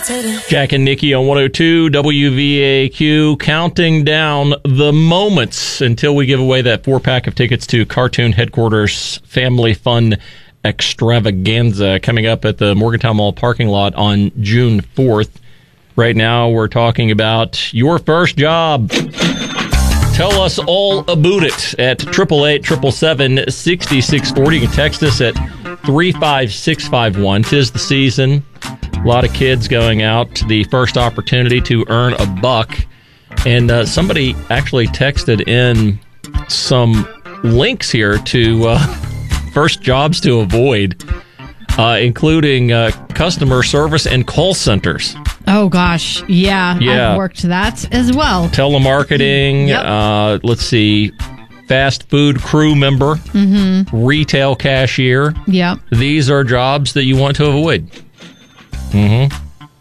Jack and Nikki on 102 WVAQ, counting down the moments until we give away that 4-pack of tickets to Cartoon Headquarters Family Fun Extravaganza coming up at the Morgantown Mall parking lot on June 4th. Right now, we're talking about your first job. Tell us all about it at 888-777-6640. You can text us at 35651. 'Tis the season. A lot of kids going out to the first opportunity to earn a buck. And somebody actually texted in some links here to first jobs to avoid, including customer service and call centers. Oh, gosh. Yeah. I've worked that as well. Telemarketing. Yep. Let's see. Fast food crew member. Mm-hmm. Retail cashier. Yep. These are jobs that you want to avoid. Mm-hmm.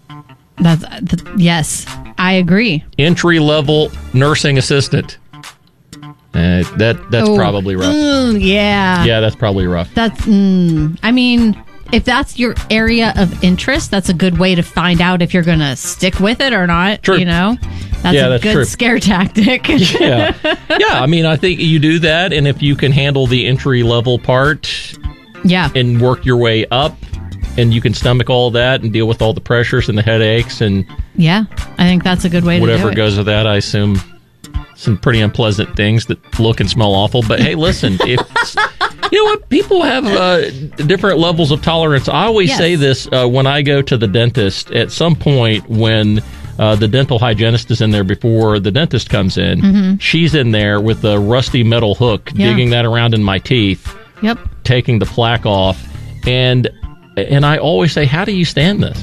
Yes, I agree. Entry-level nursing assistant. That's probably rough. Yeah. Yeah, that's probably rough. I mean, if that's your area of interest, that's a good way to find out if you're going to stick with it or not. True. You know? That's a good scare tactic. Yeah. I mean, I think you do that, and if you can handle the entry-level part and work your way up, and you can stomach all that and deal with all the pressures and the headaches and I think that's a good way to do it. Whatever goes with that, I assume some pretty unpleasant things that look and smell awful. But hey, listen, if you know what, people have different levels of tolerance. I always say this when I go to the dentist. At some point, when the dental hygienist is in there before the dentist comes in, she's in there with a rusty metal hook, digging that around in my teeth, taking the plaque off, and I always say, how do you stand this?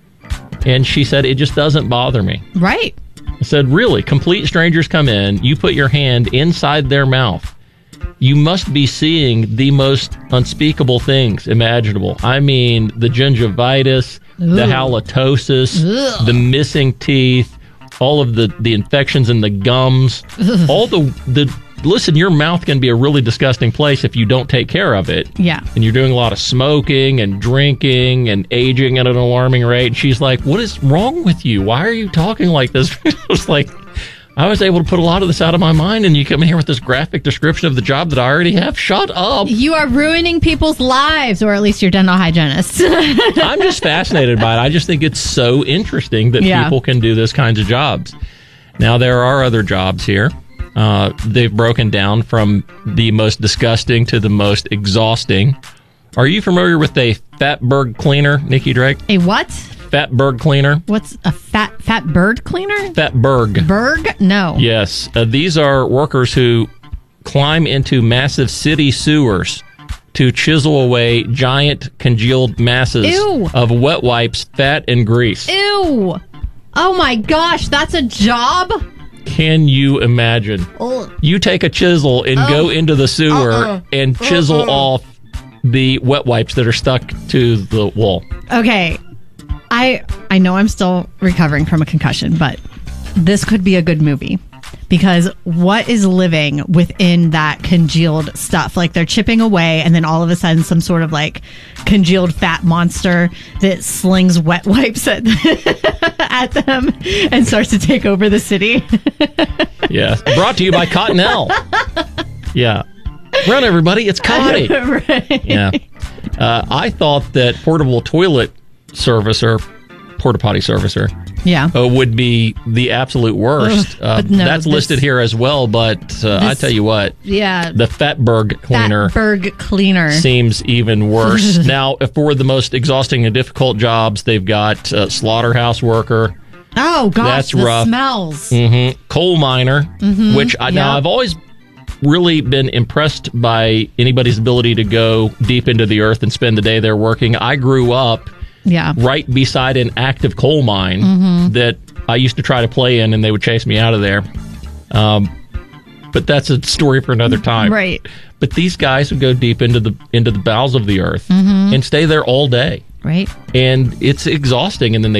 And she said, it just doesn't bother me. Right. I said, really? Complete strangers come in, you put your hand inside their mouth. You must be seeing the most unspeakable things imaginable. I mean, the gingivitis, the halitosis, the missing teeth, all of the infections in the gums, all the listen, your mouth can be a really disgusting place if you don't take care of it. Yeah. And you're doing a lot of smoking and drinking and aging at an alarming rate. And she's like, what is wrong with you? Why are you talking like this? I was like, I was able to put a lot of this out of my mind, and you come in here with this graphic description of the job that I already have. Shut up. You are ruining people's lives, or at least your dental hygienist. I'm just fascinated by it. I just think it's so interesting that people can do those kinds of jobs. Now, there are other jobs here. They've broken down from the most disgusting to the most exhausting. Are you familiar with a fatberg cleaner, Nikki Drake? A what? Fatberg cleaner. What's a fat bird cleaner? Fatberg. Berg? No. Yes. These are workers who climb into massive city sewers to chisel away giant congealed masses of wet wipes, fat, and grease. Ew. Oh my gosh, that's a job? Can you imagine? You take a chisel and go into the sewer and chisel off the wet wipes that are stuck to the wall. Okay. I know I'm still recovering from a concussion, but this could be a good movie. Because what is living within that congealed stuff? Like, they're chipping away, and then all of a sudden some sort of like congealed fat monster that slings wet wipes at them and starts to take over the city. Yeah. Brought to you by Cottonelle. Yeah. Run, everybody. It's Cotty. Right. Yeah. I thought that portable toilet servicer, porta potty servicer, would be the absolute worst. No, that's listed here as well, but I tell you what, the Fatberg cleaner seems even worse. Now, for the most exhausting and difficult jobs, they've got slaughterhouse worker. Oh gosh, that's rough. Smells. Mm-hmm. Coal miner, which now I've always really been impressed by anybody's ability to go deep into the earth and spend the day there working. I grew up right beside an active coal mine that I used to try to play in, and they would chase me out of there. But that's a story for another time. Right. But these guys would go deep into the bowels of the earth and stay there all day. Right. And it's exhausting, and then they